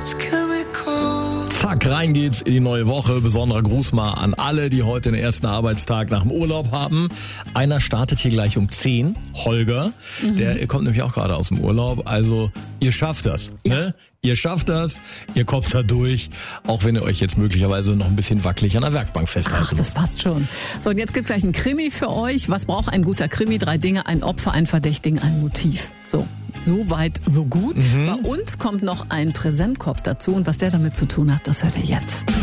Zack, rein geht's in die neue Woche. Besonderer Gruß mal an alle, die heute den ersten Arbeitstag nach dem Urlaub haben. Einer startet hier gleich um 10, Holger. Der kommt nämlich auch gerade aus dem Urlaub. Also ihr schafft das. Ja. Ne? Ihr schafft das, ihr kommt da durch, auch wenn ihr euch jetzt möglicherweise noch ein bisschen wackelig an der Werkbank festhalten Ach, das passt schon. So, und jetzt gibt's gleich einen Krimi für euch. Was braucht ein guter Krimi? 3 Dinge, ein Opfer, ein Verdächtigen, ein Motiv. So weit, so gut. Bei uns kommt noch ein Präsentkorb dazu und was der damit zu tun hat, das hört ihr jetzt.